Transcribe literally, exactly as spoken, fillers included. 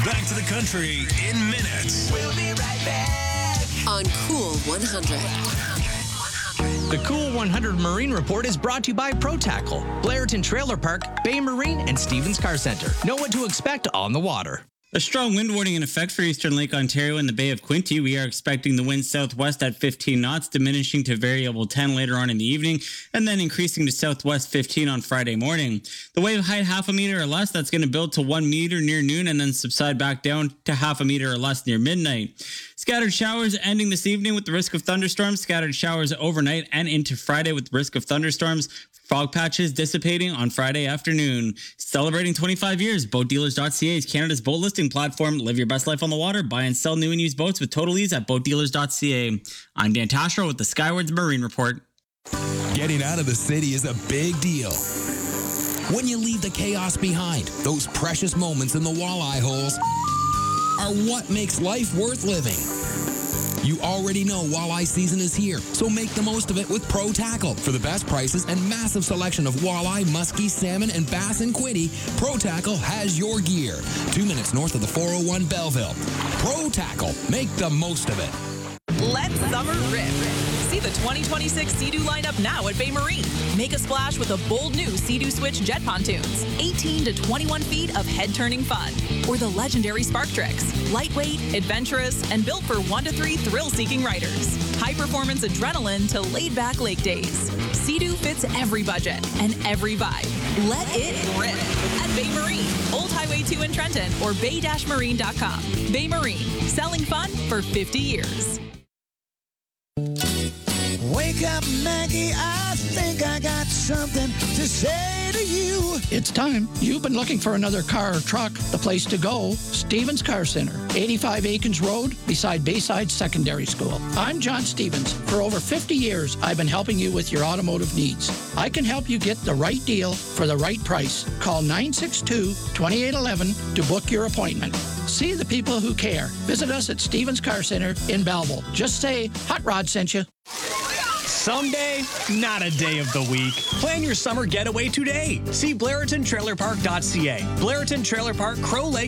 back to the country in minutes. We'll be right back on Cool one hundred. The Cool one hundred Marine Report is brought to you by Pro Tackle, Blairton Trailer Park, Bay Marine, and Stevens Car Center. Know what to expect on the water. A strong wind warning in effect for eastern Lake Ontario and the Bay of Quinte. We are expecting the wind southwest at fifteen knots, diminishing to variable ten later on in the evening, and then increasing to southwest fifteen on Friday morning. The wave height half a meter or less, that's going to build to one meter near noon and then subside back down to half a meter or less near midnight. Scattered showers ending this evening with the risk of thunderstorms. Scattered showers overnight and into Friday with the risk of thunderstorms. Fog patches dissipating on Friday afternoon. Celebrating twenty-five years, boat dealers dot c a is Canada's boat listing platform. Live your best life on the water. Buy and sell new and used boats with total ease at boat dealers dot c a. I'm Dan Tashro with the Skywards Marine Report. Getting out of the city is a big deal. When you leave the chaos behind, those precious moments in the walleye holes are what makes life worth living. You already know walleye season is here, so make the most of it with Pro Tackle. For the best prices and massive selection of walleye, muskie, salmon, and bass and quiddy, Pro Tackle has your gear. Two minutes north of the four oh one Belleville. Pro Tackle. Make the most of it. Let summer rip. See the twenty twenty-six Sea-Doo lineup now at Bay Marine. Make a splash with a bold new Sea-Doo Switch jet pontoons. eighteen to twenty-one feet of head-turning fun. Or the legendary Spark Tricks. Lightweight, adventurous, and built for one to three thrill-seeking riders. High-performance adrenaline to laid-back lake days. Sea-Doo fits every budget and every vibe. Let it rip at Bay Marine, Old Highway two in Trenton, or bay dash marine dot com. Bay Marine, selling fun for fifty years. Wake up, Maggie, I think I got something to say to you. It's time. You've been looking for another car or truck. The place to go, Stevens Car Center, eighty-five Aikens Road, beside Bayside Secondary School. I'm John Stevens. For over fifty years, I've been helping you with your automotive needs. I can help you get the right deal for the right price. Call nine six two, two eight one one to book your appointment. See the people who care. Visit us at Stevens Car Center in Belleville. Just say, Hot Rod sent you. Someday, not a day of the week. Plan your summer getaway today. See Blairton Trailer Park dot c a. Blairton Trailer Park, Crow Lake.